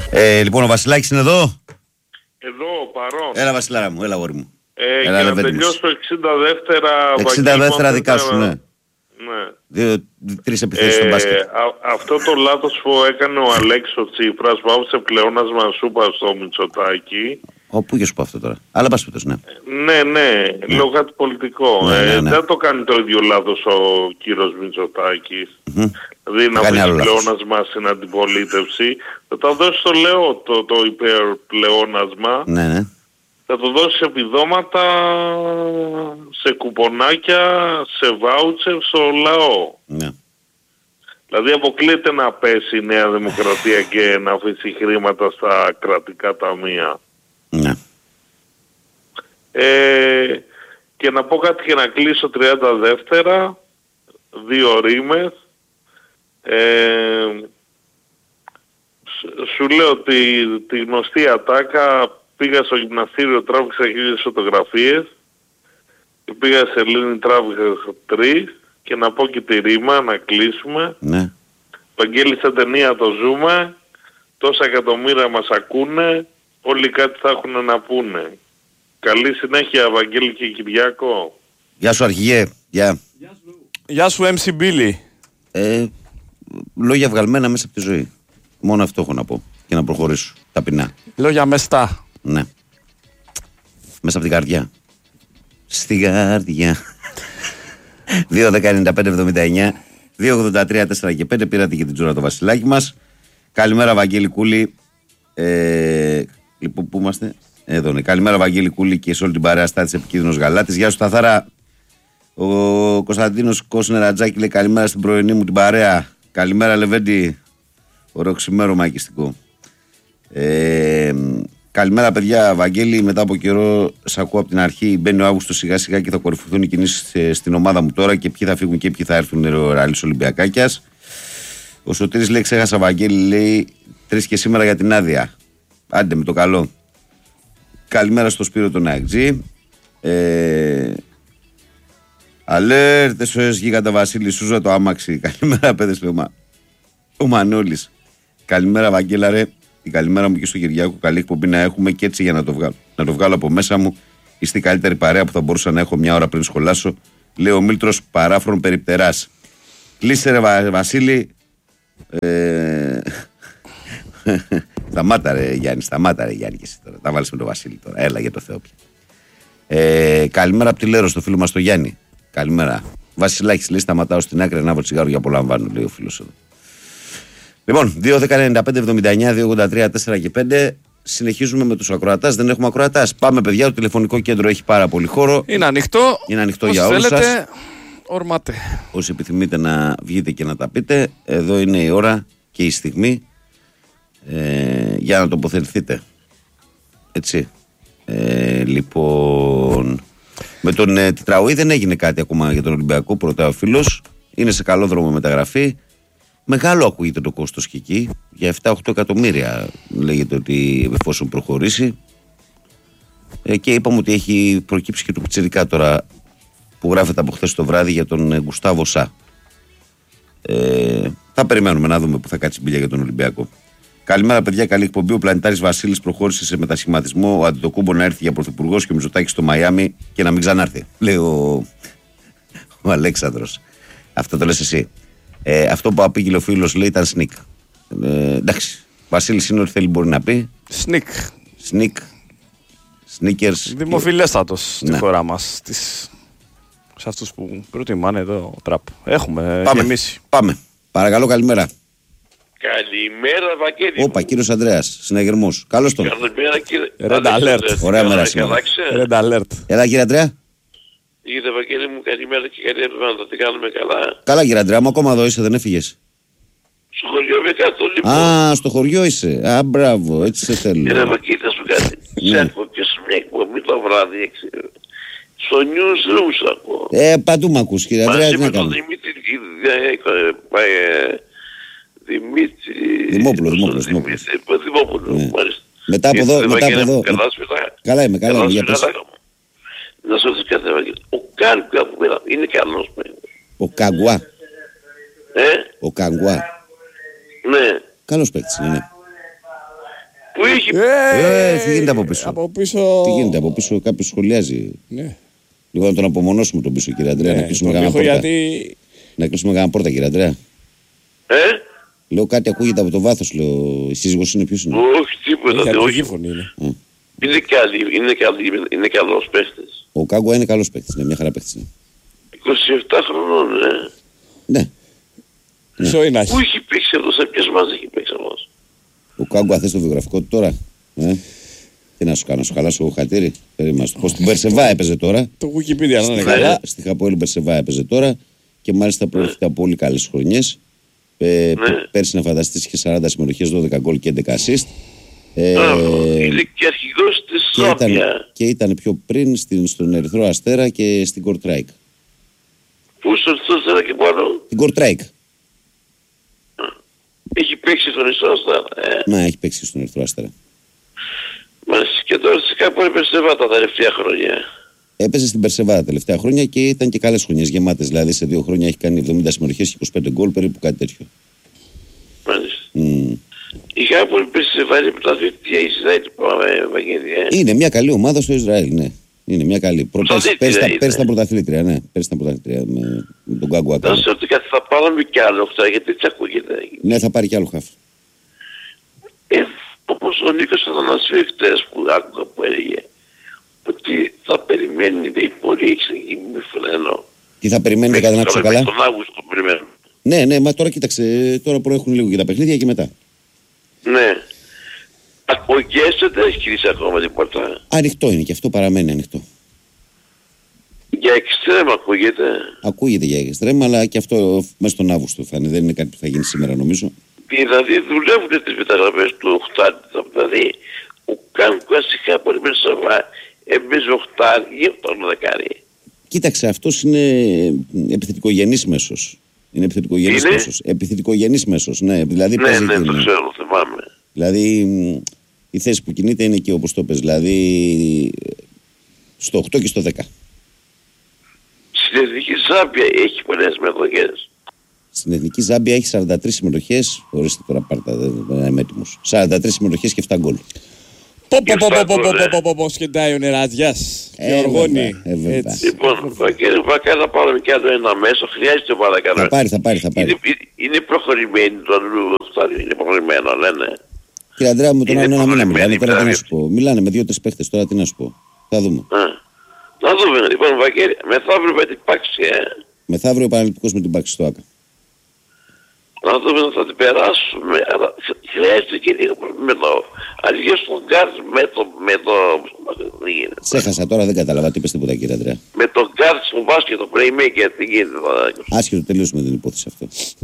Λοιπόν, ο Βασιλάκης είναι εδώ. Εδώ, παρόν. Έλα, Βασιλάρα μου, έλα, γόρι μου. Για να τελειώσω 62 δικά σου, ναι. Ναι. 2-3 επιθέσεις στο μπάσκετ. Αυτό το λάθος που έκανε ο Αλέξης ο Τσίπρας που άφησε πλεόνασμα σούπα στο Μητσοτάκη. Πού και σου πω αυτό τώρα. Αλλά πας πούτος, ναι. Ναι, λόγω κάτι πολιτικό. Δεν το κάνει το ίδιο λάθος ο κύριος Μητσοτάκης. Δηλαδή να βρει πλεόνασμα στην αντιπολίτευση. Θα τα δώσει στο λαό το υπερπλεόνασμα. Ναι. Θα το δώσει επιδόματα σε κουπονάκια, σε βάουτσερ στο λαό. Ναι. Δηλαδή αποκλείεται να πέσει η Νέα Δημοκρατία και να αφήσει χρήματα στα κρατικά ταμεία. Ναι. Και να πω κάτι και να κλείσω 32, 2 ρήμες. Σου λέω ότι τη γνωστή ατάκα πήγα στο γυμναστήριο, τράβηξα 1000 φωτογραφίες και πήγα σε σελήνη, τράβηξα 3 και να πω και τη ρήμα, να κλείσουμε. Ναι. Βαγγέλη, σαν ταινία το ζούμε, τόσα εκατομμύρια μας ακούνε, όλοι κάτι θα έχουν να πούνε. Καλή συνέχεια, Βαγγέλη και Κυριάκο. Γεια σου, αρχηγέ. Γεια σου, MC Billy. Λόγια βγαλμένα μέσα από τη ζωή. Μόνο αυτό έχω να πω και να προχωρήσω ταπεινά. Λόγια μεστά. Ναι. Μέσα από την καρδιά. Στη καρδιά. 2-10-95-79 2-83-4 και 5. Πήρατε και την τζούρα το Βασιλάκι μας. Καλημέρα, Βαγγέλη Κούλη. Λοιπόν, πού είμαστε? Εδώ είναι. Καλημέρα, Βαγγέλη Κούλη και σε όλη την παρέα στάτης επικίνδυνος γαλάτης. Γεια σου, Σταθάρα. Ο Κωνσταντίνος Κόσνερατζάκη λέει καλημέρα στην πρωινή μου την παρέα. Καλημέρα, Λεβέντη. Ωραίο ξημέρωμα οικιστικό. Καλημέρα, παιδιά. Βαγγέλη, μετά από καιρό σ' ακούω από την αρχή. Μπαίνει ο Αύγουστος σιγά σιγά και θα κορυφωθούν οι κινήσεις στην ομάδα μου τώρα και ποιοι θα φύγουν και ποιοι θα έρθουν. Ο Ραλής Ολυμπιακάκιας. Ο Σωτήρης λέει: ξέχασα, Βαγγέλη, λέει 3 και σήμερα για την άδεια. Άντε με το καλό. Καλημέρα στο Σπύρο τον Αεξή. Αλέρτε SOS Γίγαντα Βασίλη Σούζα το άμαξι. Καλημέρα, παιδες, λέει ο Μανώλης. Καλημέρα, Βαγγέλα, ρε. Η καλημέρα μου και στο Κυριάκο. Καλή εκπομπή να έχουμε και έτσι για να το βγάλω. Να το βγάλω από μέσα μου. Είστε η καλύτερη παρέα που θα μπορούσα να έχω μια ώρα πριν σχολάσω. Λέει ο Μίλτρος παράφρον περιπτεράς. Κλείστε, ρε Βασίλη. Σταμάτα, ρε Γιάννη, και εσύ τώρα. Τα βάλεις με τον Βασίλη τώρα. Έλα για το Θεό πια. Καλημέρα από τη Λέρο στο φίλο μας το Γιάννη. Καλημέρα. Βασιλάκης λέει: σταματάω στην άκρη να βρω τσιγάρο για απολαμβάνω, λέει ο φίλος εδώ. Λοιπόν, 2-10-95-79-283-4 και 5. Συνεχίζουμε με τους ακροατάς. Δεν έχουμε ακροατάς. Πάμε, παιδιά. Το τηλεφωνικό κέντρο έχει πάρα πολύ χώρο. Είναι ανοιχτό. Είναι ανοιχτό για όλους σας. Ορμάτε. Όσοι επιθυμείτε να βγείτε και να τα πείτε, εδώ είναι η ώρα και η στιγμή για να τοποθετηθείτε. Έτσι. Λοιπόν, με τον Τετραουή δεν έγινε κάτι ακόμα για τον Ολυμπιακό. Πρώτα ο φίλος. Είναι σε καλό δρόμο μεταγραφή. Μεγάλο ακούγεται το κόστος και εκεί. Για 7-8 εκατομμύρια λέγεται ότι εφόσον προχωρήσει. Και είπαμε ότι έχει προκύψει και το πιτσιρικά τώρα που γράφεται από χθες το βράδυ για τον Γκουστάβο Σα. Θα περιμένουμε να δούμε που θα κάτσει μπίλια για τον Ολυμπιακό. Καλημέρα, παιδιά. Καλή εκπομπή. Ο πλανητάρης Βασίλης προχώρησε σε μετασχηματισμό. Ο Αντιτοκούμπο να έρθει για πρωθυπουργός και ο Μητσοτάκης στο Μαϊάμι και να μην ξανάρθει. Λέει ο Αλέξανδρος. Αυτό το λες εσύ. Αυτό που απήγγειλε ο φίλος λέει ήταν sneak. Εντάξει. Βασίλης είναι ό,τι θέλει μπορεί να πει. Sneak. Sneakers. Δημοφιλέστατος στη χώρα μας. Σε αυτούς που προτιμάνε εδώ τραπ. Έχουμε γεμίσει. Πάμε. Παρακαλώ, καλημέρα. Καλημέρα, Βαγγέλη. Όπα, κύριος Ανδρέας, συναγερμός. Καλώς τον. Καλημέρα, κύριε. Red alert. Ωραία μέρα σήμερα. Red alert. Έλα, κύριε Ανδρέα. Κύριε Βαγγέλη μου, καλημέρα και καλή εβδομάδα. Τι κάνουμε καλά? Καλά, κύριε Ανδρέα μου, ακόμα εδώ είσαι, δεν έφυγες? Στο χωριό με κάτω, λοιπόν. Α, στο χωριό είσαι. Α, μπράβο, έτσι σε θέλω. Κύριε Βαγγέλη, θα σου κάτι. Σε ακούω και σε μια εκπομπή το βράδυ, στο newsroom ακούω. Παντού μ' ακούς, κύριε Ανδρέα, τι να κάνω. Δημόπουλο, μάλιστα. Μετά από εδώ. Καλά είμαι. Για πες. Να σου ρωτήσω κάτι, Ευαγγέλη. Ο Κάγκουα που πέρα είναι καλός. Ο Κάγκουα. Ο Κάγκουα. Ναι. Καλός παίκτης είναι. Πού είχε... Τι γίνεται από πίσω. Τι γίνεται από πίσω, κάποιος σχολιάζει. Ναι. Λίγο να τον απομονώσουμε τον πίσω, κύριε Αντρέα, να κλείσουμε κανένα πόρτα. Να κλείσουμε κανένα πόρτα, κύριε Αντρέα. Λέω κάτι ακούγεται από το βάθος, λέω. Η σύζυγος είναι, ποιος είναι? Όχι, τίποτα, όχι. Είναι καλός παίχτης. Ο Κάγκουα είναι καλός παίχτης, ναι, μια χαρά παίχτης. 27 χρονών, ναι. Ζωή να έχει. Πού έχει παίξει εδώ, σε ποιες μαζί έχει παίξει αυτός? Ο Κάγκουα θες το βιογραφικό του τώρα? Τι να σου κάνω, σου χαλάσω χατήρι. Πως στην Μπερσεβά έπαιζε τώρα. Το Wikipedia να είναι καλά. Στη Χαπόελ Μπερσεβά έπαιζε τώρα και μάλιστα προέρχεται από πολύ καλές χρονιές. Πέρσι να φανταστείς είχε 40 συμμετοχές, 12 γκολ και 11 assist. Είναι και αρχηγός της Ζάμπια. Και ήταν πιο πριν στον Ερυθρό Αστέρα και στην Κορτράικ. Πού στον Ερυθρό Αστέρα και πάνω? Την Κορτράικ. Έχει παίξει στον Ερυθρό Αστέρα. Ναι, έχει παίξει στον Ερυθρό Αστέρα. Μάλιστα, και τώρα στη Χαπόελ Μπερσεβά τα τελευταία χρόνια. Έπαιζε στην Περσεβά τα τελευταία χρόνια και ήταν και καλές χρονιές γεμάτες. Δηλαδή σε 2 χρόνια έχει κάνει 70 συμμετοχές και 25 γκολ, περίπου κάτι τέτοιο. Μάλιστα. Η Χάπολ Περσεβά είναι πρωταθλήτρια Ισραήλ, Βαγγέλη. Είναι μια καλή ομάδα στο Ισραήλ, ναι. Είναι μια καλή. Πέρσι ήταν πρωταθλήτρια, ναι. Πέρσι ήταν πρωταθλήτρια με τον Κάγκουα. Να σε ότι κάτι θα πάρουμε κι άλλο, γιατί τι ακούγεται. Ναι, θα πάρει κι άλλο χάφ. Όπως ο Νίκος Αθανασίου χτες που άκουγα που έλεγε ότι θα περιμένει η υπορρίξη με φρένο. Τι θα περιμένει, δεν άκουσα καλά? Τον Αύγουστο περιμένω. Ναι, μα τώρα κοίταξε, τώρα προέχουν λίγο και τα παιχνίδια και μετά. Ναι. Ο Γκέσσε δεν έχει κλείσει ακόμα τίποτα. Ανοιχτό είναι και αυτό, παραμένει ανοιχτό. Για εξτρέμ ακούγεται. Ακούγεται για εξτρέμ, αλλά και αυτό μέσα στον Αύγουστο θα είναι, δεν είναι κάτι που θα γίνει σήμερα νομίζω. Δηλαδή δουλεύουν τις μεταγραφές του Οχτάρι, δηλαδή ο Κάγκουα στη Χάπολ Μπερσεβά έπαιζε Οχτάρι ή τον δεκάρι. Κοίταξε, αυτός είναι επιθετικογενής μέσος. Είναι επιθετικογενής μέσος. Επιθετικογενής μέσος, ναι. Δηλαδή ναι, το ξέρω, θυμάμαι. Δηλαδή η θέση που κινείται είναι και όπως το πες, δηλαδή στο 8 και στο 10. Στην Εθνική Ζάμπια έχει πολλές συμμετοχές. Στην Εθνική Ζάμπια έχει 43 συμμετοχές. Ορίστε τώρα πάρτα, δεν είμαι έτοιμος. 43 συμμετοχές και 7 γκολ. Πω σκεντάει ο Νεραδιάς και οργώνει. Λοιπόν, κύριε Βακά, να πάρουμε κι άλλο ένα μέσο. Χρειάζεται παρακαλώ. Θα πάρει. Είναι προχωρημένη το Λουστάρι, είναι προχωρημένο, λένε. Κύριε Αντρέα μου, τώρα ένα μήνα μιλάνε, τώρα τι να σου πω. Μιλάνε με 2-3 παίχτες, τώρα τι να σου πω. Θα δούμε. Να δούμε, λοιπόν, Βακέρη, μεθαύριο με την Πάξη, Μεθαύριο Παναλυπικός με την Πάξη στο ΆΚΑ. Να δούμε να θα την περάσουμε, αλλά χρειάζεται και λίγο με το αλλιώς τον Γκάρτ με το... Ξέχασα τώρα, δεν κατάλαβα, τι είπες τίποτα κύριε Αντρέα. Με τον Γκάρτ στο μπάσκετ, το playmaker, τι γίνεται. Άσχετο, τελείωσουμε την υπόθεση αυτό.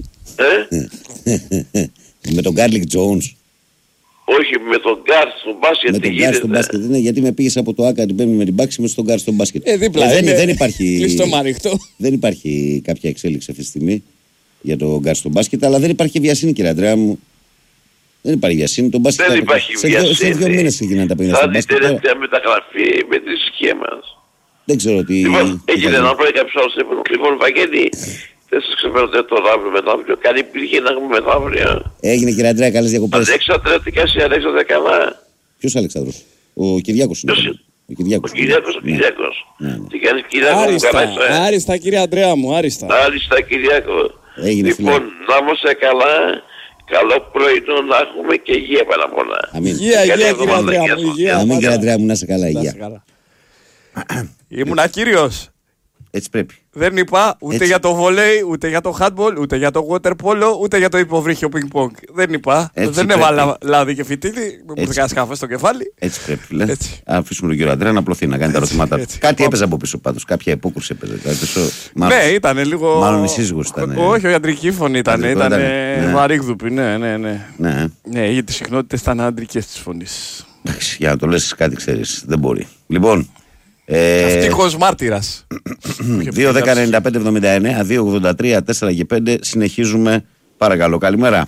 Με τον Garlic Jones. Όχι, με τον Γκάρτ στο μπάσκετ. Με τον Γκάρτ στο μπάσκετ, ναι, γιατί με πήγες από το ΆΚΑ την Πέμπτη με την Πάξη με στον Γκάρτ στο μπάσκετ. Δεν υπάρχει. Δεν υπάρχει κάποια εξέλιξη αυτή τη στιγμή για το Γκάρτ στο μπάσκετ, αλλά δεν υπάρχει βιασύνη, κύριε Αντρέα μου. Δεν υπάρχει βιασύνη. Το μπάσκετ δεν υπάρχει βιασύνη. Σε 2 μήνες έγιναν τα παιχνίδια στο μπάσκετ. Θα δει τελευταία μεταγραφή με τη ησυχία μας. Δεν ξέρω τι. Λοιπόν, έγινε να πάει κάποιος άλλος. Λοιπόν, Βαγγέλη, δεν σας ξεπέρατε το αύριο μεθαύριο. Καλή υπήρχε να έχουμε μεθαύριο. Έγινε, κύριε Αντρέα, καλές διακοπές. Αλέξανδρε, τι κάνει, Αλέξανδρε, καλά. Ποιος Αλέξανδρος? Ο Κυριάκος είναι. Ο Κυριάκος. Τι κάνεις, Κυριάκο? Άριστα, κύριε Αντρέα μου, άριστα. Άριστα, Κυριάκο. Λοιπόν, να είμαστε καλά. Καλό πρωινό να έχουμε και υγεία πάρα πολλά. Υγεία, κύριε Αντρέα μου. Αμήν, κύριε Αντρέα μου, να είσαι καλά, υγεία. Ήμουνα κύριος. Έτσι πρέπει. Δεν είπα ούτε για το βολέι, ούτε για το handball, ούτε για το water polo, ούτε για το υποβρύχιο ping pong. Δεν είπα. Δεν έβαλα λάδι και φυτίλι. Μου κάνει καφέ στο κεφάλι. Έτσι πρέπει. Αφήσουμε τον κύριο Αντρέα να απλωθεί, να κάνει τα ερωτήματά του. Κάτι έπαιζε από πίσω πάντως. Κάποια υπόκρουση έπαιζε. Ναι, ήταν λίγο. Μάλλον η σύζυγος ήταν. Όχι, η αντρική φωνή ήταν. Ήταν βαρύγδουπη. Ναι, γιατί οι συχνότητες ήταν αντρικές της φωνής. Για να το λες κάτι ξέρεις. Δεν μπορεί. Λοιπόν. Ευτυχώς μάρτυρας. 2-10-95-79, 2-83, 4 και 5. Συνεχίζουμε. Παρακαλώ, καλημέρα.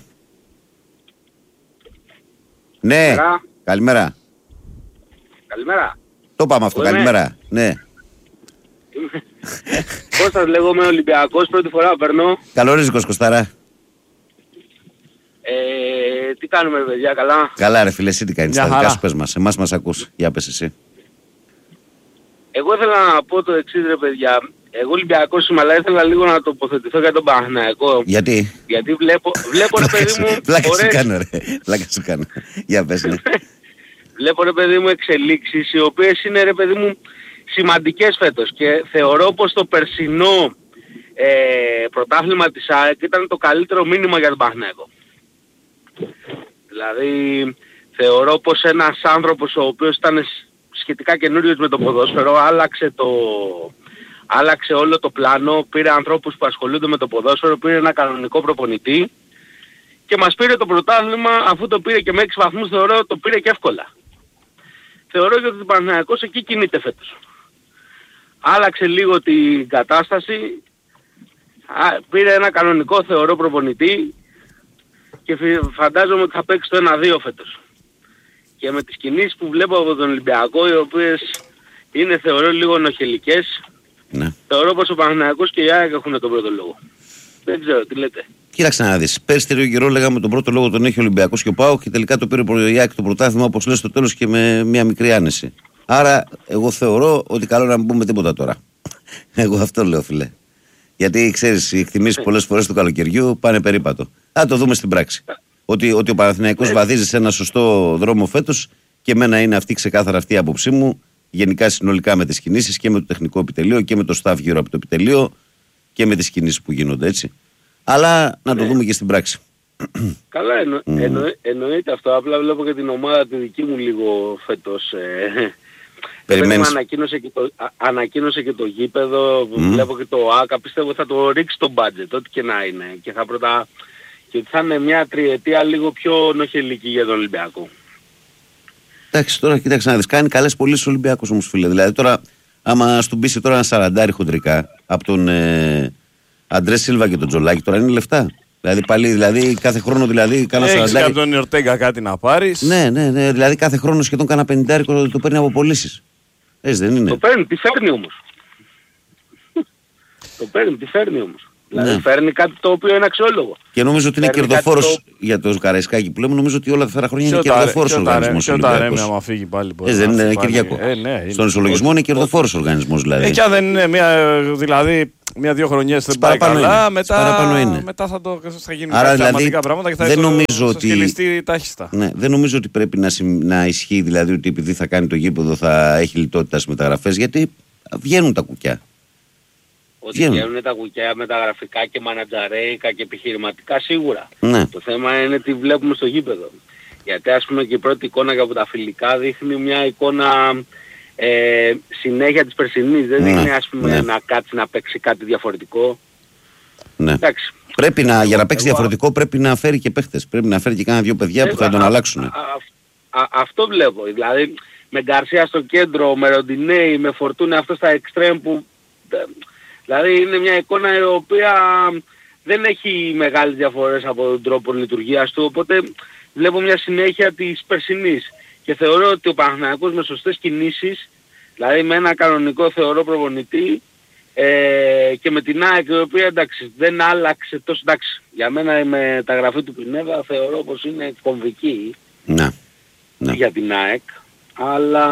Ναι, καλημέρα. Καλημέρα. Το πάμε αυτό, καλημέρα. Ναι. Κώστας λέγομαι, Ολυμπιακός, πρώτη φορά παίρνω. Καλορίζικος, Κωστάρα. Τι κάνουμε, παιδιά, καλά? Καλά, ρε φίλε, εσύ τι κάνεις? Τα δικά σου πες μας. Εμάς μας ακούς. Για πες εσύ. Εγώ ήθελα να πω το εξής, ρε παιδιά. Εγώ Ολυμπιακός είμαι, αλλά ήθελα λίγο να τοποθετηθώ για τον Παναθηναϊκό. Γιατί? Γιατί βλέπω ρε παιδί μου... Πλάκα σου κάνω, ρε. Πλάκα σου κάνω. Για πες, ναι. Βλέπω, ρε παιδί μου, εξελίξεις οι οποίες είναι, ρε παιδί μου, σημαντικές φέτος. Και θεωρώ πως το περσινό πρωτάθλημα της ΑΕΚ ήταν το καλύτερο μήνυμα για τον Παναθηναϊκό. Δηλαδή θεωρώ πως ένας άνθρωπος ο οποίος ήταν σχετικά καινούριος με το ποδόσφαιρο άλλαξε όλο το πλάνο, πήρε ανθρώπους που ασχολούνται με το ποδόσφαιρο, πήρε ένα κανονικό προπονητή και μας πήρε το πρωτάθλημα. Αφού το πήρε και με 6 βαθμούς, θεωρώ το πήρε και εύκολα. Θεωρώ ότι ο Παναθηναϊκός εκεί κινείται φέτος. Άλλαξε λίγο την κατάσταση, πήρε ένα κανονικό θεωρώ προπονητή και φαντάζομαι ότι θα παίξει το 1-2 φέτος. Και με τις κινήσεις που βλέπω από τον Ολυμπιακό, οι οποίες είναι θεωρώ λίγο νοχελικές, ναι. Θεωρώ πως ο Παναθηναϊκός και η ΑΕΚ έχουν τον πρώτο λόγο. Δεν ξέρω, τι λέτε. Κοίταξε να δεις. Πέρσι τέτοιο καιρό λέγαμε τον πρώτο λόγο τον έχει ο Ολυμπιακός και ο ΠΑΟΚ και τελικά το πήρε η ΑΕΚ το πρωτάθλημα, όπως λες, στο τέλος και με μια μικρή άνεση. Άρα εγώ θεωρώ ότι καλό να μην πούμε τίποτα τώρα. Εγώ αυτό λέω, φίλε. Γιατί ξέρεις, οι εκτιμήσεις πολλές φορές του καλοκαιριού πάνε περίπατο. Θα το δούμε στην πράξη. Ότι ο Παναθηναϊκός βαδίζει σε ένα σωστό δρόμο φέτος και εμένα είναι αυτή ξεκάθαρα αυτή η άποψή μου. Γενικά συνολικά με τις κινήσεις και με το τεχνικό επιτελείο και με το staff γύρω από το επιτελείο και με τις κινήσεις που γίνονται, έτσι. Αλλά να το δούμε και στην πράξη. Καλά, εννοείται αυτό. Απλά βλέπω και την ομάδα τη δική μου λίγο φέτος. Περιμένεις. Ανακοίνωσε και το γήπεδο, βλέπω και το ΆΚΑ, πιστεύω θα το ρίξει το budget, ό,τι και να είναι. Και θα είναι μια τριετία λίγο πιο νοχελική για τον Ολυμπιακό. Εντάξει, τώρα κοίταξε να δεις, κάνει καλές πωλήσεις ο Ολυμπιακός όμως, φίλε. Δηλαδή τώρα, άμα στον πείσει τώρα ένα 40 χοντρικά από τον Αντρέ Σίλβα και τον Τζολάκη, τώρα είναι λεφτά. Δηλαδή πάλι, κάθε χρόνο κάνα 40. Έχεις και από τον Ιορτέγκα κάτι να πάρεις. Ναι, δηλαδή κάθε χρόνο σχεδόν κάνα 50 το παίρνει από πωλήσεις. Έτσι δεν είναι? Το παίρνει, τι φέρνει όμως. Τι φέρνει όμως. Δηλαδή φέρνει κάτι το οποίο είναι αξιόλογο. Και νομίζω ότι είναι κερδοφόρος για το Καραϊσκάκη που λέμε. Νομίζω ότι όλα αυτά τα χρόνια είναι κερδοφόρος οργανισμός. Και ο Ταρέμι άμα φύγει πάλι. Δεν είναι Κυριακό. Στον ισολογισμό είναι κερδοφόρος οργανισμός δηλαδή. Και αν δεν είναι μία-δύο χρονιές δεν πάει καλά, μετά θα γίνουν πραγματικά πράγματα και θα σκελιστεί τάχιστα. Δεν νομίζω ότι πρέπει να ισχύει δηλαδή ότι επειδή θα κάνει το γήπεδο θα έχει λιτότητα στις μεταγραφές, γιατί βγαίνουν τα κουκιά. Ότι βγαίνουν τα κουκιά μεταγραφικά και μανατζαρέικα και επιχειρηματικά σίγουρα. Ναι. Το θέμα είναι τι βλέπουμε στο γήπεδο. Γιατί ας πούμε και η πρώτη εικόνα από τα φιλικά δείχνει μια εικόνα συνέχεια της περσινής. Δεν είναι ας πούμε να κάτσει να παίξει κάτι διαφορετικό. Ναι. Εντάξει. Για να παίξει διαφορετικό πρέπει να φέρει και παίχτες. Πρέπει να φέρει και κάνα δύο παιδιά που θα τον αλλάξουν. Αυτό βλέπω. Δηλαδή με Γκαρσία στο κέντρο, με Ροντινέη, με Φορτούνε αυτό στα εξτρέμ που... Δηλαδή είναι μια εικόνα η οποία δεν έχει μεγάλες διαφορές από τον τρόπο λειτουργίας του, οπότε βλέπω μια συνέχεια της περσινής. Και θεωρώ ότι ο Παναθηναϊκός με σωστές κινήσεις, δηλαδή με ένα κανονικό θεωρώ προπονητή και με την ΑΕΚ, η οποία εντάξει δεν άλλαξε τόσο, εντάξει, για μένα η μεταγραφή του Πινέδα θεωρώ πως είναι κομβική για την ΑΕΚ, αλλά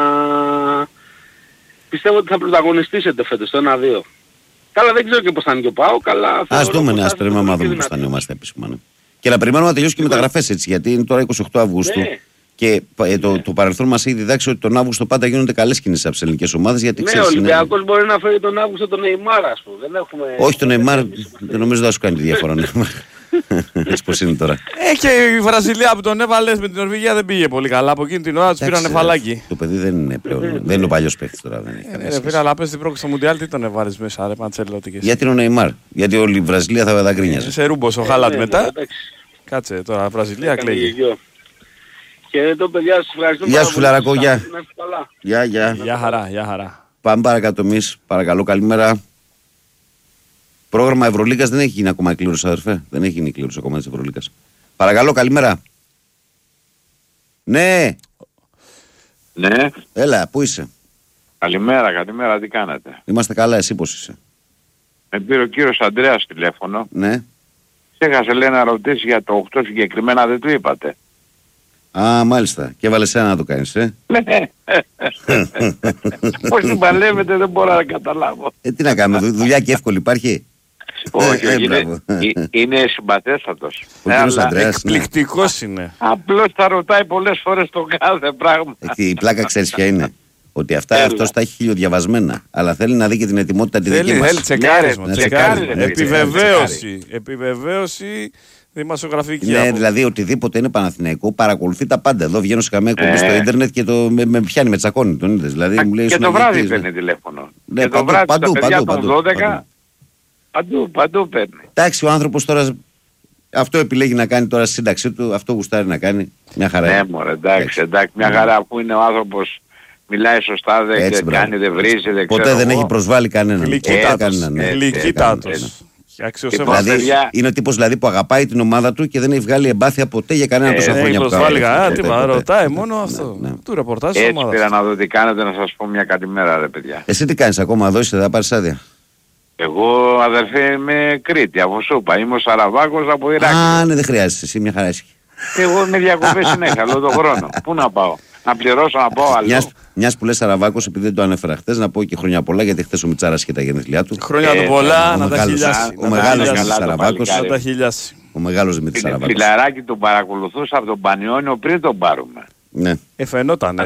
πιστεύω ότι θα πρωταγωνιστήσετε φέτος το 1-2. Καλά, δεν ξέρω και πώς θα είναι και ο ΠΑΟΚ, αλλά... Ας δούμε, ας περιμένουμε να δούμε πώς θα νιώμαστε επίσημα. Και να περιμένουμε να τελειώσει και οι μεταγραφές, έτσι, γιατί είναι τώρα 28 Αυγούστου. Και το παρελθόν μας έχει διδάξει ότι τον Αύγουστο πάντα γίνονται καλές κινήσεις από τις ελληνικές ομάδες. Γιατί ναι, ο Ολυμπιακός μπορεί να φέρει τον Αύγουστο τον Νεϊμάρ, ας πούμε. Δεν έχουμε... Όχι, τον Νεϊμάρ δεν νομίζω να σου κάνει τη διαφορά. Έτσι πως είναι τώρα. Και η Βραζιλία που τον έβαλες με την Νορβηγία δεν πήγε πολύ καλά. Από εκείνη την ώρα τους πήρανε φαλάκι. Το παιδί δεν είναι πλέον. Δεν είναι ο παλιός παίκτης τώρα. Πήρα αλλά πες την πρόκληση στο Μουντιάλ, τι τον έβαλες μέσα, ρε Μαντσέλο? Γιατί είναι ο Νεϊμάρ. Γιατί όλη η Βραζιλία θα γκρίνιαζε. Σε ρούμπος ο Χάλαντ μετά. Κάτσε τώρα, Βραζιλία κλαίγει. Και το παιδιά σας ευχαριστούμε. Γεια σου φιλαράκο, γεια. Γεια χαρά. Πάμε παρακάτω εμείς, παρακαλώ, καλημέρα. Πρόγραμμα Ευρωλίγκας δεν έχει γίνει ακόμα η κλήρωση, αδερφέ. Δεν έχει γίνει η κλήρωση ακόμα της Ευρωλίγκας. Παρακαλώ, καλημέρα. Ναι. Ναι. Έλα, πού είσαι? Καλημέρα, τι κάνετε? Είμαστε καλά, εσύ πώς είσαι? Με πήρε ο κύριος Ανδρέας τηλέφωνο. Ναι. Ξέχασε λέει να ρωτήσει για το 8 συγκεκριμένα, δεν του είπατε? Α, μάλιστα. Και έβαλες ένα να το κάνεις, Πώς την παλεύετε δεν μπορώ να καταλάβω. Τι να κάνουμε, δουλειά και εύκολη υπάρχει. Όχι, είναι συμπαθέστατος. Ο κύριος Ανδρέας. Εκπληκτικός είναι. Απλώς θα ρωτάει πολλές φορές το κάθε πράγμα. Η πλάκα ξέρεις ποια είναι. Ότι αυτός τα έχει χιλιοδιαβασμένα. Αλλά θέλει να δει και την ετοιμότητα τη δική μας. Θέλει τσεκάρισμα. Επιβεβαίωση δημοσιογραφική. Ναι, δηλαδή οτιδήποτε είναι Παναθηναϊκό παρακολουθεί τα πάντα. Εδώ βγαίνω σε καμία εκπομπή στο ίντερνετ και με πιάνει, με τσακώνει τον είδες. Δηλαδή, μου λέει, και το βράδυ παίρνει τηλέφωνο. Ναι, και το βράδυ παντού, τα παιδιά των 12 παντού παίρνει. Εντάξει, ο άνθρωπος τώρα αυτό επιλέγει να κάνει τώρα στη σύνταξή του, αυτό γουστάρει να κάνει. Μια χαρά. Ναι, μωρέ, εντάξει, μια χαρά που είναι ο άνθρωπος. Μιλάει σωστά, δεν κάνει, δεν βρίζει, δεν ποτέ δεν έχει προσβάλει κανέναν. Γλυκύτατος. Δηλαδή είναι ο τύπος δηλαδή, που αγαπάει την ομάδα του και δεν έχει βγάλει εμπάθεια ποτέ για κανένα τόσα χρόνια που κάνει. Ρωτάει μόνο αυτό. Του ρεπορτάζ της ομάδας. Έτσι πήρα να δω τι κάνετε, να σας πω μια καλημέρα ρε παιδιά. Εσύ τι κάνεις ακόμα εδώ, είσαι, θα πάρεις άδεια? Εγώ αδερφέ είμαι Κρήτη, από Σούπα, είμαι ο Σαραβάκος από Ηράκλειο. Α, ναι, δεν χρειάζεσαι, εσύ μια χαρά είσαι. Εγώ με διακοπές συνέχεια, όλο τον χρόνο. Πού να πάω? Να πληρώσω, να πάω αλλού. Μιας που λες Σαραβάκος, επειδή δεν το ανέφερα χθες, να πω και χρόνια πολλά, γιατί χθες ο Μιτσάρας είχε τα γενέθλιά του. Χρόνια του πολλά, να τα χιλιάσει. Ο μεγάλος Σαραβάκος. Να τα χιλιάσει. Ο μεγάλος Δημήτρης Σαραβάκος. Φιλαράκι τον παρακολουθούσα από τον Πανιόνιο πριν τον πάρουμε. Ναι. Φαινόταν.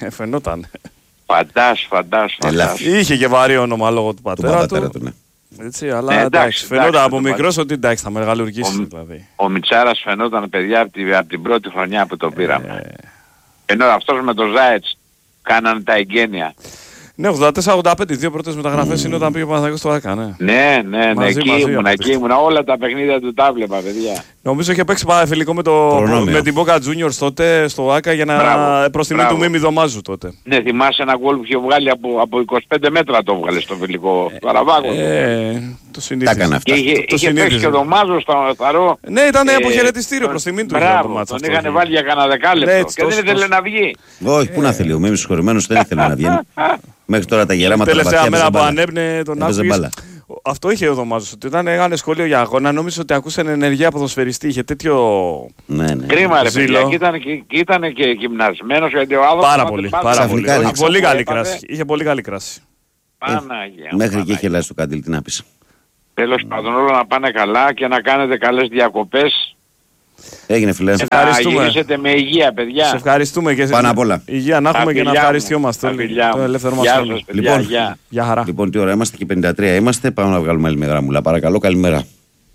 Φαντάσου. Είχε και βαρύ όνομα λόγω του πατέρα του. Έτσι, αλλά εντάξει, φαινόταν από μικρός ότι εντάξει θα μεγαλουργήσει δηλαδή. Ο Μιτσάρας φαινόταν παιδιά από την πρώτη χρονιά που το πήραμε. Ενώ αυτός με τον Ζάετς κάνανε τα εγγένεια. Ναι, 84-85, οι δύο πρώτες μεταγραφές είναι όταν πήγε ο Παναθηναϊκός στο ΆΚΑ, ναι. Ναι, εκεί ήμουνα, όλα τα παιχνίδια του τα βλέπα, παιδιά. Νομίζω είχε παίξει φιλικό με την Boca Juniors τότε στο ΆΚΑ για να προς τιμή του Μίμη Δωμάζου τότε. Ναι, θυμάσαι ένα γκολ που είχε βγάλει από 25 μέτρα το βγάλε στο φιλικό Καραβάκο. Το συνήθιζε. Είχε παίξει και ο Δωμάζος στο Θαρό. Ναι, ήταν αποχαιρετιστήριο προς τιμή του. Τον είχαν βάλει για κανένα δεκάλεπτο και δεν ήθελε να βγει. Όχι, πού να θέλει, ο Μίμης συγχωρημένος δεν ήθελε να βγει. Μέχρι τώρα τα γεράματα τελευταία μέρα που ανέπνε τον Άκουης. Αυτό είχε ο Δωμάζος, ότι όταν έκανε σχολείο για αγώνα νόμιζε ότι ακούσαν ενεργεία ποδοσφαιριστή, είχε τέτοιο κρίμα ρε παιδιά, και ήταν και γυμνασμένος γιατί ο άνθρωπος πάρα πολύ. Είχε πολύ καλή κράση. Μέχρι και είχε λάσει το Καντήλ, τι να πεις. Τέλος πάντων όλα να πάνε καλά και να κάνετε καλές διακοπές. Έγινε φίλε. Σε ευχαριστούμε. Να γυρίσετε με υγεία παιδιά. Σε ευχαριστούμε και πάνω απ' όλα. Υγεία να έχουμε και να ευχαριστιόμαστε όλοι. Το ελεύθερο μας χρόνο. Γεια χαρά. Λοιπόν, τι ώρα είμαστε και 53 είμαστε. Πάμε να βγάλουμε άλλη μια γραμμούλα. Παρακαλώ, καλημέρα.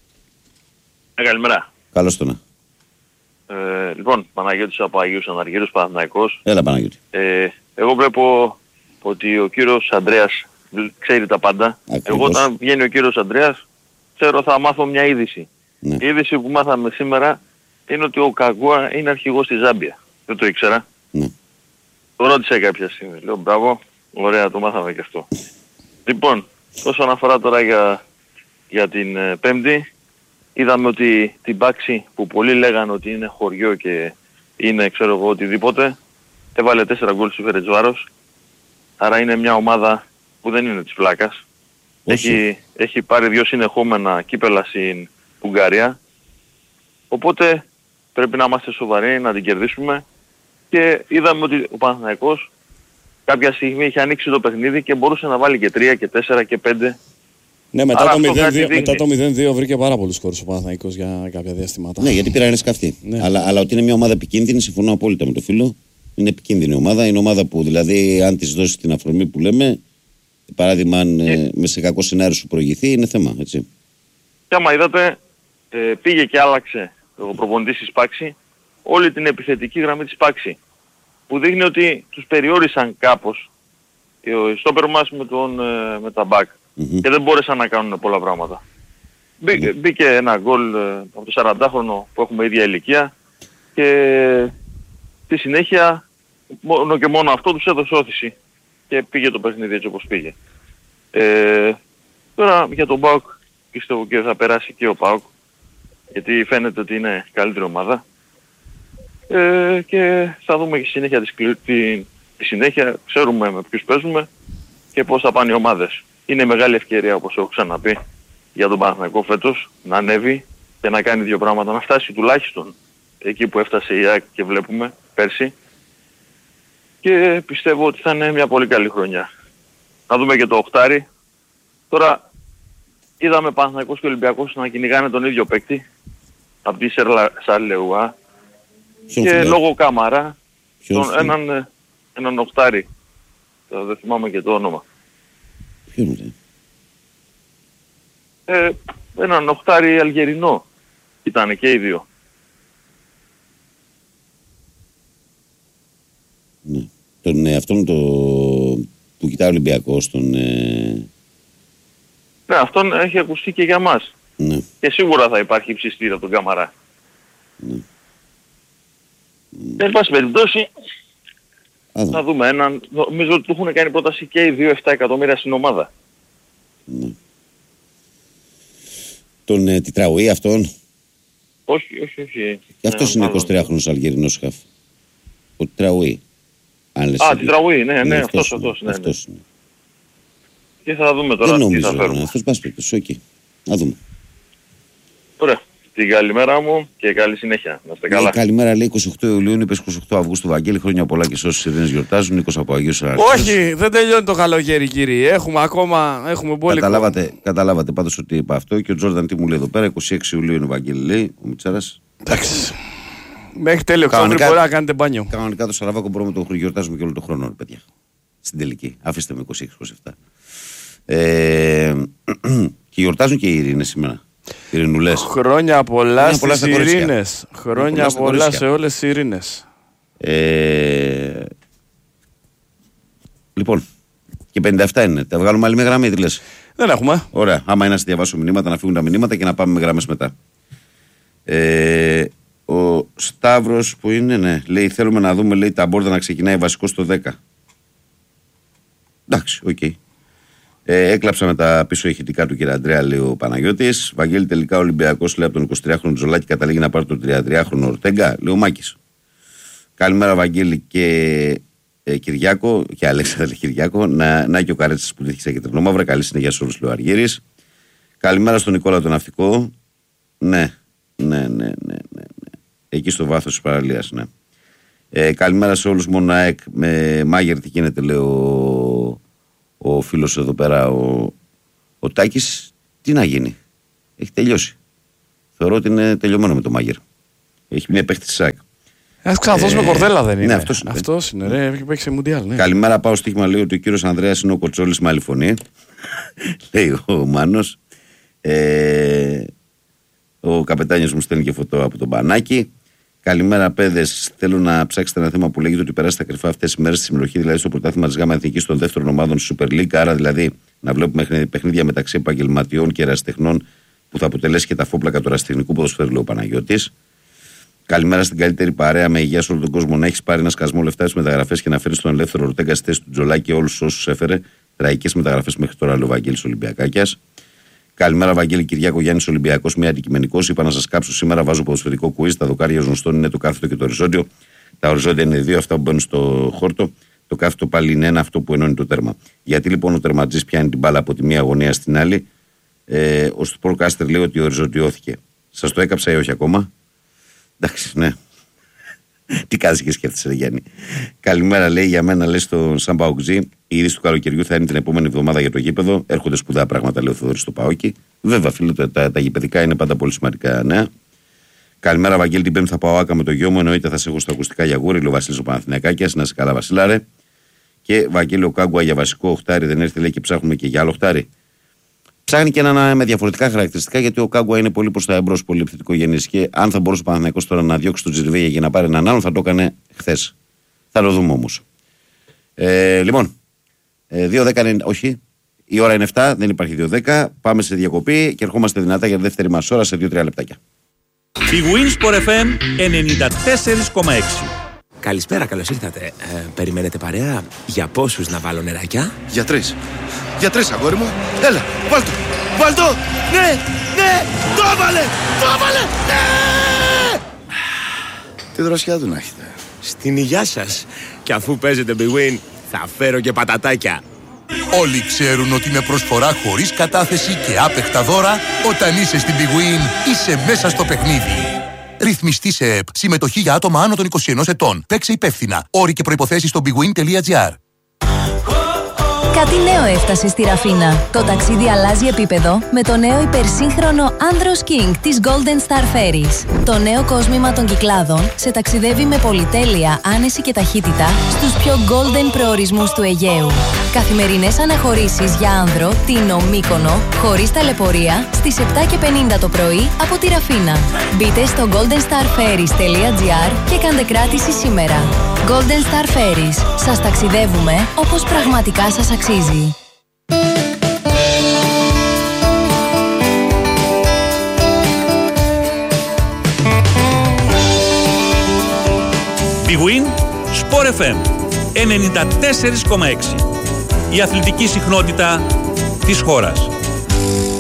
Καλημέρα. Καλώς το να. Λοιπόν, Παναγιώτης από Αγίους Αναργύρους, Παναθηναϊκός. Έλα Παναγιώτη. Εγώ βλέπω ότι ο κύριος Ανδρέας ξέρει τα πάντα. Εγώ όταν βγαίνει ο κύριος Ανδρέας ξέρω θα μάθω μια είδηση. Ναι. Η είδηση που μάθαμε σήμερα είναι ότι ο Καγκούα είναι αρχηγός στη Ζάμπια. Δεν το ήξερα. Ναι. Το ρώτησα κάποια στιγμή. Λέω μπράβο, ωραία το μάθαμε και αυτό. Λοιπόν, όσον αφορά τώρα για την Πέμπτη, είδαμε ότι την Πάξη που πολλοί λέγανε ότι είναι χωριό και είναι ξέρω εγώ οτιδήποτε, έβαλε 4 γκολ στη Φερετσβάρος. Άρα είναι μια ομάδα που δεν είναι της πλάκας. Έχει πάρει 2 συνεχόμενα κύπελα στην Ουγγαρία. Οπότε πρέπει να είμαστε σοβαροί, να την κερδίσουμε. Και είδαμε ότι ο Παναθηναϊκός κάποια στιγμή είχε ανοίξει το παιχνίδι και μπορούσε να βάλει και 3 και 4 και 5. Ναι, μετά το 0-2 βρήκε πάρα πολλούς χώρους ο Παναθηναϊκός για κάποια διαστήματα. Ναι, γιατί πήραν σκαφτή. Ναι. Αλλά ότι είναι μια ομάδα επικίνδυνη, συμφωνώ απόλυτα με το φίλο. Είναι επικίνδυνη ομάδα. Είναι ομάδα που δηλαδή αν της δώσει την αφορμή που λέμε, παράδειγμα αν με σε κακό σενάριο σου προηγηθεί, είναι θέμα. Έτσι. Και άμα είδατε, πήγε και άλλαξε ο προπονητής της Πάξη όλη την επιθετική γραμμή της Πάξη. Που δείχνει ότι τους περιόρισαν κάπως οι στόπερ μας με τα μπακ. Και δεν μπόρεσαν να κάνουν πολλά πράγματα. Μπήκε ένα γκολ από το 40χρονο που έχουμε ίδια ηλικία και στη συνέχεια μόνο και μόνο αυτό τους έδωσε όθηση και πήγε το παιχνίδι έτσι όπως πήγε. Τώρα για τον ΠΑΟΚ πιστεύω και θα περάσει και ο ΠΑΟΚ γιατί φαίνεται ότι είναι καλύτερη ομάδα και θα δούμε και συνέχεια τη συνέχεια, ξέρουμε με ποιους παίζουμε και πώς θα πάνε οι ομάδες. Είναι μεγάλη ευκαιρία όπως έχω ξαναπεί για τον Παναθηναϊκό φέτος να ανέβει και να κάνει 2 πράγματα, να φτάσει τουλάχιστον εκεί που έφτασε η ΑΕΚ και βλέπουμε πέρσι και πιστεύω ότι θα είναι μια πολύ καλή χρονιά. Να δούμε και το οχτάρι. Τώρα είδαμε Παναθηναϊκός και Ολυμπιακός να κυνηγάνε τον ίδιο παίκτη από τη Σαρλεουά και λόγω Καμαρά έναν οχτάρι. Δεν θυμάμαι και το όνομα. Έναν οχτάρι Αλγερινό ήταν και οι δύο. Ναι. Αυτόν που κοιτάει ο Ολυμπιακός Ναι, αυτόν έχει ακουστεί και για μας. Ναι. Και σίγουρα θα υπάρχει ψιστήρα από τον Καμαρά. Ναι. Εν πάση περιπτώσει, να δούμε έναν, νομίζω ότι του έχουν κάνει πρόταση και οι 2-7 εκατομμύρια στην ομάδα. Ναι. Τον Τιτραουή αυτόν. Όχι. Και αυτός είναι 23χρονος Αλγερινός χαφ. Ο Τιτραουή. Τιτραουή, ναι, αυτός. Ναι. Και θα δούμε τώρα τι θα φέρουμε. Αυτός πας πίπτος, εκεί. Να δούμε. Ωραία. Την καλημέρα μου και καλή συνέχεια. Να είστε καλά. Καλημέρα, λέει 28 Ιουλίου, είναι 28 Αυγούστου. Βαγγέλη, χρόνια πολλά και σε όσους ειρήνες γιορτάζουν. Νίκος από Αγίους Αραρχίους. Όχι, δεν τελειώνει το καλοκαίρι, κύριε. Έχουμε πολύ. Καταλάβατε πάντως ότι είπα αυτό και ο Τζόρνταν τι μου λέει εδώ πέρα. 26 Ιουλίου είναι ο Βαγγέλη, λέει ο Μιτσάρας. Εντάξει. Μέχρι τέλειο Οκτώβρη μπορεί να κάνετε μπάνιο. Κανονικά το Σαραβάκο μπορούμε να το γιορτάζουμε και όλο τον χρόνο, παιδιά. Στην τελική. Αφήστε με 26-27. Και γιορτάζουν και οι Ειρήνες σήμερα. Ειρηνουλές. Χρόνια πολλά στις Ειρήνες. Χρόνια πολλά σε όλες τις Ειρήνες. Λοιπόν, και 57 είναι. Τα βγάλουμε άλλη με γραμμή, τι λες? Δεν έχουμε. Ωραία. Άμα είναι να διαβάσω μηνύματα, να φύγουν τα μηνύματα και να πάμε με γραμμές μετά. Ο Σταύρος που είναι, ναι, λέει θέλουμε να δούμε, λέει, τα μπόρτα να ξεκινάει βασικό στο 10. Εντάξει, οκ. Έκλαψα με τα πίσω ηχητικά του κ. Αντρέα, λέει ο Παναγιώτης. Βαγγέλη, τελικά ο Ολυμπιακός, λέει, από τον 23χρονο Τζολάκη καταλήγει να πάρει τον 33χρονο Ορτέγκα, λέει ο Μάκης. Καλημέρα, Βαγγέλη και Κυριάκο και Αλέξανδρε Κυριάκο. Να και ο Καρέτσας που δείχνει και τρελόμαυρα. Καλή συνέχεια σε όλους, λέει ο Αργύρης. Καλημέρα στον Νικόλα τον Ναυτικό. Ναι. Εκεί στο βάθος της παραλίας, ναι. Καλημέρα σε όλους, μόνο ΑΕΚ με Μάγερ, τι γίνεται, λέει ο φίλος εδώ πέρα, ο Τάκης. Τι να γίνει, έχει τελειώσει. Θεωρώ ότι είναι τελειωμένο με το Μάγερ. Έχει μια παίχτη της ΑΕΚ. Ένας Ξανθός με κορδέλα δεν είναι? Ναι, αυτός είναι, ρε, έχει παίξει σε Μουντιάλ. Ναι. Καλημέρα, πάω στοίχημα, λέει ότι ο κύριος Ανδρέας είναι ο Κοτσόλης με άλλη φωνή. Λέει ο Μάνος. Ο καπετάνιος μου στέλνει και φωτό από τον Πανάκη. Καλημέρα, παιδες. Θέλω να ψάξετε ένα θέμα που λέγεται ότι περάσει τα κρυφά αυτές τις μέρες στη συμμετοχή, δηλαδή στο πρωτάθλημα της ΓΑΜΑ Εθνικής των δεύτερων ομάδων στη Super League. Άρα, δηλαδή, να βλέπουμε παιχνίδια μεταξύ επαγγελματιών και ερασιτεχνών που θα αποτελέσει και τα φόπλακα του ερασιτεχνικού ποδοσφαίρου, λέει ο Παναγιώτης. Καλημέρα στην καλύτερη παρέα με υγεία σε όλο τον κόσμο. Να έχει πάρει ένα σκασμό λεφτά στις μεταγραφές και να φέρει τον ελεύθερο Ορτέγκα στη θέση του Τζολάκη όλους όσους έφερε. Τραγικές μεταγραφές μέχρι τώρα, λέει ο Βαγγέλης Ολυμπιακάκιας. Καλημέρα, Βαγγέλη, Κυριάκο, Γιάννης Ολυμπιακός, μια αντικειμενικός. Είπα να σας κάψω σήμερα. Βάζω ποδοσφαιρικό quiz. Τα δοκάρια γνωστών είναι το κάθετο και το οριζόντιο. Τα οριζόντια είναι δύο, αυτά που μπαίνουν στο χόρτο. Το κάθετο πάλι είναι ένα, αυτό που ενώνει το τέρμα. Γιατί λοιπόν ο τερματζής πιάνει την μπάλα από τη μία γωνία στην άλλη? Ο Sportcaster λέει ότι οριζοντιώθηκε. Σας το έκαψα ή όχι ακόμα? Εντάξει, ναι. Τι κάνεις και σκέφτεσαι, Γιάννη? Καλημέρα, λέει, για μένα, λέει, στον Σαν Παοκτζή. Η είδηση του καλοκαιριού θα είναι την επόμενη εβδομάδα για το γήπεδο. Έρχονται σπουδαία πράγματα, λέει ο Θοδωρής στο Παόκι. Βέβαια, φίλε, τα γηπεδικά είναι πάντα πολύ σημαντικά νέα. Καλημέρα, Βαγγέλη, την Πέμπτη θα πάω άκα με το γιο μου. Εννοείται θα σε έχω στα ακουστικά για γούρι, λέει ο Βασίλης ο Παναθηναϊκάκιας. Να σε καλά, Βασιλάρε. Και Βαγγέλη, ο Κάγκουα για βασικό οχτάρι δεν έρθει, λέει, και ψάχνουμε και για άλλο οχτάρι. Ψάχνει και ένα με διαφορετικά χαρακτηριστικά, γιατί ο Κάγκουα είναι πολύ προς τα εμπρός, πολύ επιθετικό γεννής. Και αν θα μπορούσε ο Παναθηναϊκός τώρα να διώξει τον Τζιρβέγια για να πάρει έναν άλλον, θα το έκανε χθες. Θα το δούμε όμως. Λοιπόν, 2-10 όχι. Η ώρα είναι 7, δεν υπάρχει 2-10. Πάμε σε διακοπή και ερχόμαστε δυνατά για τη δεύτερη μας ώρα σε 2-3 λεπτάκια. Η Winsport FM 94,6. Καλησπέρα, καλώς ήρθατε. Περιμένετε παρέα? Για πόσους να βάλω νεράκια? Για 3. Για 3, αγόρι μου. Έλα, βάλτο. Βάλτο. Ναι, το έβαλε. Ναι. Τι δροσιά του να έχετε. Στην υγειά σας. Και αφού παίζετε Big Win, θα φέρω και πατατάκια. Όλοι ξέρουν ότι με προσφορά χωρίς κατάθεση και άπεκτα δώρα, όταν είσαι στην Big Win, είσαι μέσα στο παιχνίδι. Ρυθμιστή σε ΕΠ. Συμμετοχή για άτομα άνω των 21 ετών. Παίξε υπεύθυνα. Όροι και προϋποθέσεις στο bigwin.gr. Κάτι νέο έφτασε στη Ραφίνα. Το ταξίδι αλλάζει επίπεδο με το νέο υπερσύγχρονο Andros King της Golden Star Ferries. Το νέο κόσμημα των Κυκλάδων σε ταξιδεύει με πολυτέλεια, άνεση και ταχύτητα στους πιο golden προορισμούς του Αιγαίου. Καθημερινές αναχωρήσεις για άνδρο, Τίνο, Μύκονο, χωρίς ταλαιπωρία, στις 7:50 το πρωί από τη Ραφίνα. Μπείτε στο goldenstarferries.gr και κάντε κράτηση σήμερα. Golden Star Ferries. Σας ταξιδεύουμε όπως πραγματικά σας αξίζει. Big Win, Sport FM 94,6. Η αθλητική συχνότητα της χώρας.